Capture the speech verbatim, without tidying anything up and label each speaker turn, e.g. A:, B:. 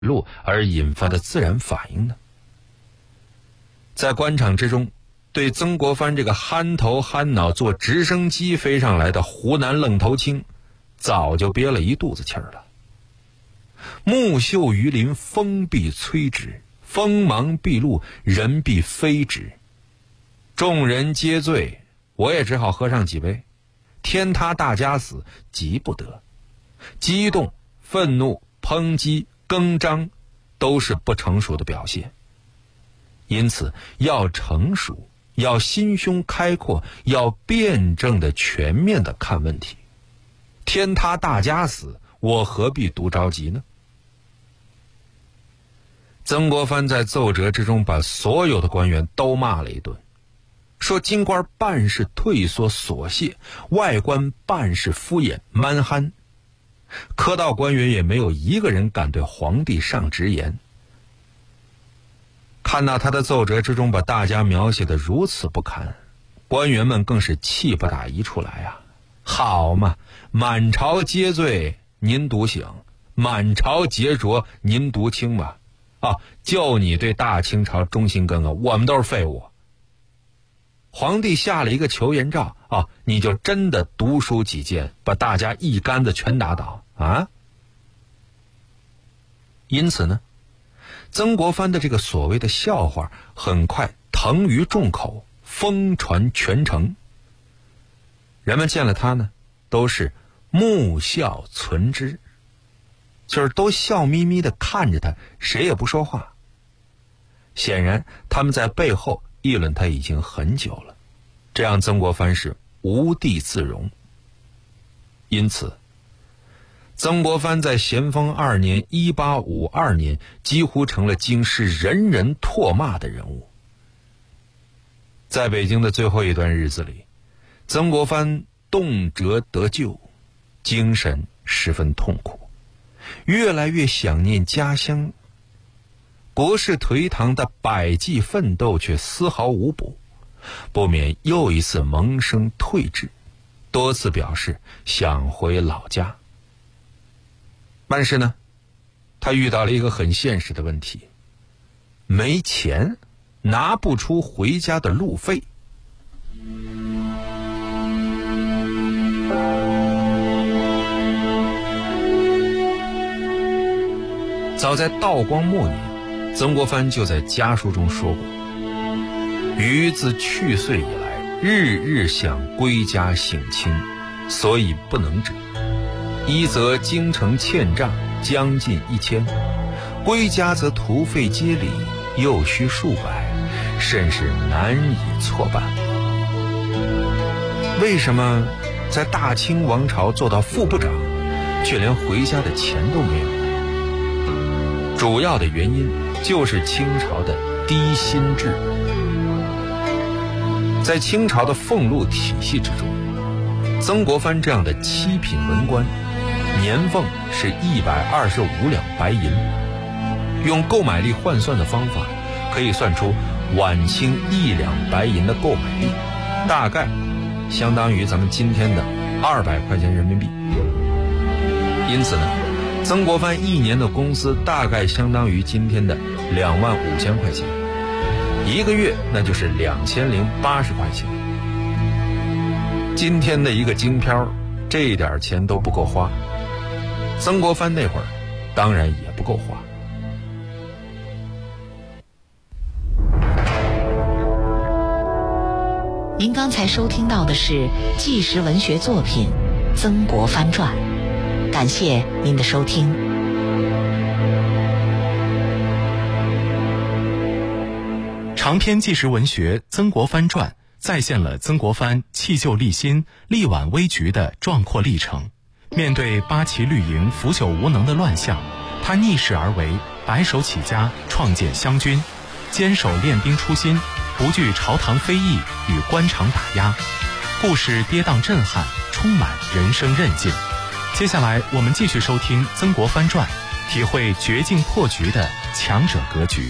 A: 路而引发的自然反应呢？在官场之中，对曾国藩这个憨头憨脑坐直升机飞上来的湖南愣头青，早就憋了一肚子气儿了。木秀于林，风必摧之；锋芒毕露，人必非之。众人皆醉，我也只好喝上几杯。天塌大家死，急不得。激动、愤怒、抨击、更张，都是不成熟的表现。因此，要成熟，要心胸开阔，要辩证的、全面的看问题。天塌大家死，我何必独着急呢？曾国藩在奏折之中把所有的官员都骂了一顿，说京官办事退缩琐屑，外官办事敷衍蛮憨，科道官员也没有一个人敢对皇帝上直言。看到他的奏折之中把大家描写得如此不堪，官员们更是气不打一处来啊！好嘛，满朝皆醉您独醒，满朝皆浊您独清吧。啊，就你对大清朝忠心耿耿，我们都是废物。皇帝下了一个求延诏啊，你就真的读书几谏，把大家一竿子全打倒啊！因此呢，曾国藩的这个所谓的笑话很快腾于众口，疯传全城。人们见了他呢，都是目笑存之，就是都笑眯眯地看着他，谁也不说话。显然他们在背后议论他已经很久了，这让曾国藩是无地自容。因此曾国藩在咸丰二年一八五二年几乎成了京师人人唾骂的人物。在北京的最后一段日子里，曾国藩动辄得咎，精神十分痛苦，越来越想念家乡。国事颓唐的百计奋斗却丝毫无补，不免又一次萌生退志，多次表示想回老家。但是呢，他遇到了一个很现实的问题，没钱，拿不出回家的路费。早在道光末年，曾国藩就在家书中说过：余自去岁以来，日日想归家省亲，所以不能者，一则京城欠账将近一千，归家则途费接礼又需数百，甚是难以错办。为什么在大清王朝做到副部长，却连回家的钱都没有？主要的原因就是清朝的低薪制。在清朝的俸禄体系之中，曾国藩这样的七品文官，年俸是一百二十五两白银，用购买力换算的方法，可以算出晚清一两白银的购买力，大概相当于咱们今天的二百块钱人民币。因此呢，曾国藩一年的工资大概相当于今天的两万五千块钱，一个月那就是两千零八十块钱。今天的一个京漂，这一点钱都不够花，曾国藩那会儿当然也不够花。
B: 您刚才收听到的是纪实文学作品《曾国藩传》，感谢您的收听。
C: 长篇纪实文学《曾国藩传》再现了曾国藩弃旧立新、力挽危局的壮阔历程。面对八旗绿营腐朽无能的乱象，他逆势而为，白手起家，创建湘军，坚守练兵初心，不惧朝堂非议与官场打压。故事跌宕震撼，充满人生韧劲。接下来我们继续收听《曾国藩传》，体会绝境破局的强者格局。